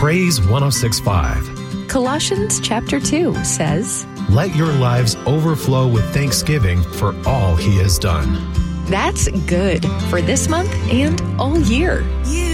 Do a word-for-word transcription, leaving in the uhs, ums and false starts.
Praise one oh six point five. Colossians chapter two says, Let your lives overflow with thanksgiving for all he has done. That's good for this month and all year. You